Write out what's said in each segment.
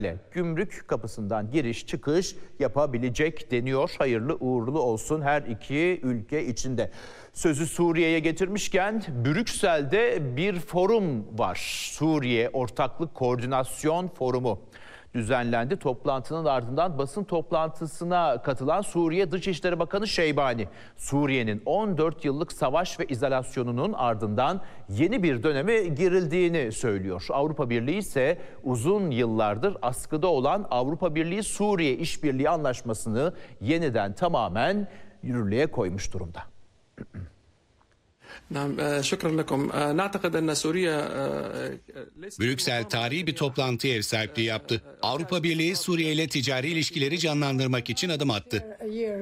gümrük kapısından giriş çıkış yapabilecek deniyor. Hayırlı uğurlu olsun her iki ülke içinde. Sözü Suriye'ye getirmişken Brüksel'de bir forum var. Suriye Ortaklık Koordinasyon Forumu düzenlendi. Toplantının ardından basın toplantısına katılan Suriye Dışişleri Bakanı Şeybani, Suriye'nin 14 yıllık savaş ve izolasyonunun ardından yeni bir döneme girildiğini söylüyor. Avrupa Birliği ise uzun yıllardır askıda olan Avrupa Birliği-Suriye İşbirliği Anlaşması'nı yeniden tamamen yürürlüğe koymuş durumda. Brüksel tarihi bir toplantıya ev sahipliği yaptı. Avrupa Birliği Suriye ile ticari ilişkileri canlandırmak için adım attı.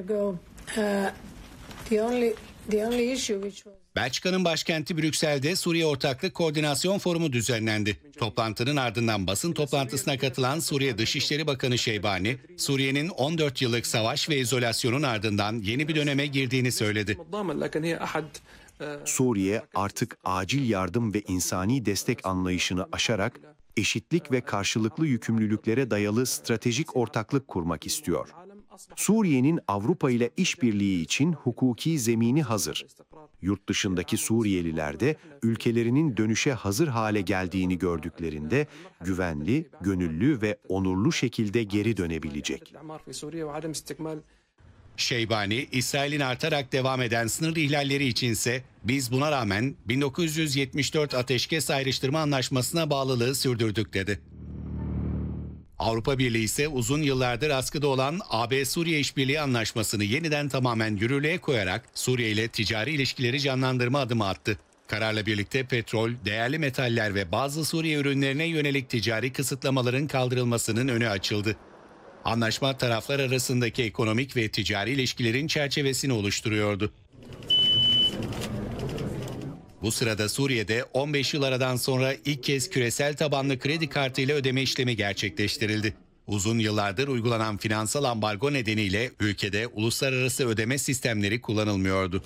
Belçika'nın başkenti Brüksel'de Suriye Ortaklık Koordinasyon Forumu düzenlendi. Toplantının ardından basın toplantısına katılan Suriye Dışişleri Bakanı Şeybani, Suriye'nin 14 yıllık savaş ve izolasyonun ardından yeni bir döneme girdiğini söyledi. Suriye artık acil yardım ve insani destek anlayışını aşarak eşitlik ve karşılıklı yükümlülüklere dayalı stratejik ortaklık kurmak istiyor. Suriye'nin Avrupa ile işbirliği için hukuki zemini hazır. Yurt dışındaki Suriyeliler de ülkelerinin dönüşe hazır hale geldiğini gördüklerinde güvenli, gönüllü ve onurlu şekilde geri dönebilecek. Şeybani, İsrail'in artarak devam eden sınır ihlalleri içinse biz buna rağmen 1974 Ateşkes Ayrıştırma Anlaşması'na bağlılığı sürdürdük dedi. Avrupa Birliği ise uzun yıllardır askıda olan AB-Suriye İşbirliği Anlaşması'nı yeniden tamamen yürürlüğe koyarak Suriye ile ticari ilişkileri canlandırma adımı attı. Kararla birlikte petrol, değerli metaller ve bazı Suriye ürünlerine yönelik ticari kısıtlamaların kaldırılmasının önü açıldı. Anlaşma taraflar arasındaki ekonomik ve ticari ilişkilerin çerçevesini oluşturuyordu. Bu sırada Suriye'de 15 yıl aradan sonra ilk kez küresel tabanlı kredi kartıyla ödeme işlemi gerçekleştirildi. Uzun yıllardır uygulanan finansal ambargo nedeniyle ülkede uluslararası ödeme sistemleri kullanılmıyordu.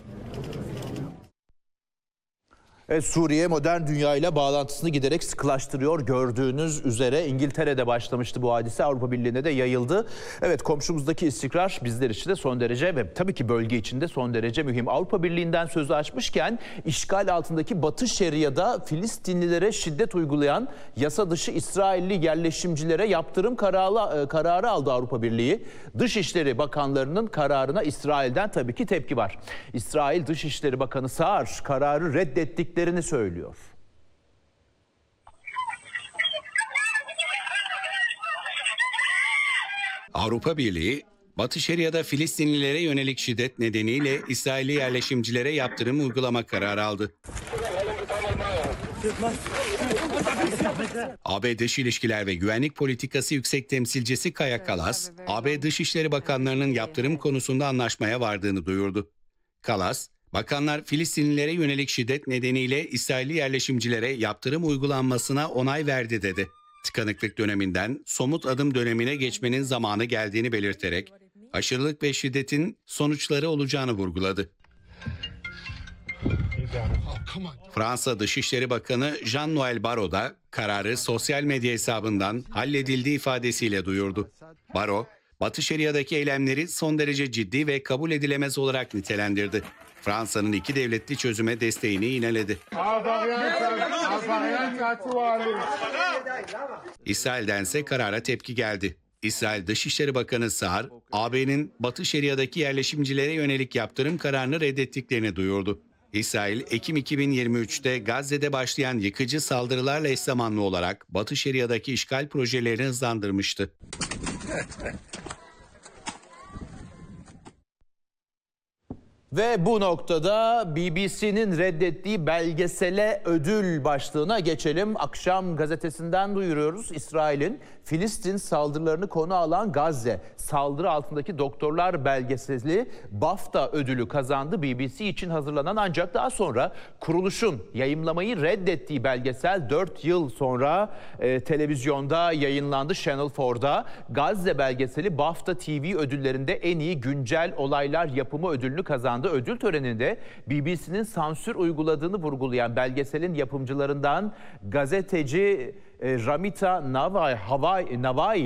Suriye modern dünya ile bağlantısını giderek sıkılaştırıyor. Gördüğünüz üzere İngiltere'de başlamıştı bu hadise, Avrupa Birliği'ne de yayıldı. Evet, komşumuzdaki istikrar bizler için de son derece ve tabii ki bölge için de son derece mühim. Avrupa Birliği'nden sözü açmışken işgal altındaki Batı Şeria'da Filistinlilere şiddet uygulayan yasa dışı İsrailli yerleşimcilere yaptırım kararı aldı Avrupa Birliği. Dışişleri Bakanlarının kararına İsrail'den tabii ki tepki var. İsrail Dışişleri Bakanı Saar kararı reddettiklerini söylüyor. Avrupa Birliği, Batı Şeria'da Filistinlilere yönelik şiddet nedeniyle İsrailli yerleşimcilere yaptırım uygulama kararı aldı. AB Dış İlişkiler ve Güvenlik Politikası Yüksek Temsilcisi Kaja Kallas, AB Dışişleri Bakanlarının yaptırım konusunda anlaşmaya vardığını duyurdu. Kallas, bakanlar Filistinlilere yönelik şiddet nedeniyle İsrailli yerleşimcilere yaptırım uygulanmasına onay verdi dedi. Tıkanıklık döneminden somut adım dönemine geçmenin zamanı geldiğini belirterek aşırılık ve şiddetin sonuçları olacağını vurguladı. Fransa Dışişleri Bakanı Jean-Noël Barrot da kararı sosyal medya hesabından halledildiği ifadesiyle duyurdu. Barrot, Batı Şeria'daki eylemleri son derece ciddi ve kabul edilemez olarak nitelendirdi. Fransa'nın iki devletli çözüme desteğini yineledi. İsrail'dense karara tepki geldi. İsrail Dışişleri Bakanı Saar, AB'nin Batı Şeria'daki yerleşimcilere yönelik yaptırım kararını reddettiklerini duyurdu. İsrail, Ekim 2023'te Gazze'de başlayan yıkıcı saldırılarla eş zamanlı olarak Batı Şeria'daki işgal projelerini hızlandırmıştı. Ve bu noktada BBC'nin reddettiği belgesele ödül başlığına geçelim. Akşam gazetesinden duyuruyoruz. İsrail'in Filistin saldırılarını konu alan Gazze saldırı altındaki doktorlar belgeseli BAFTA ödülü kazandı. BBC için hazırlanan ancak daha sonra kuruluşun yayımlamayı reddettiği belgesel 4 yıl sonra televizyonda yayınlandı Channel 4'da. Gazze belgeseli BAFTA TV ödüllerinde en iyi güncel olaylar yapımı ödülünü kazandı. Ödül töreninde BBC'nin sansür uyguladığını vurgulayan belgeselin yapımcılarından gazeteci Ramita Nawai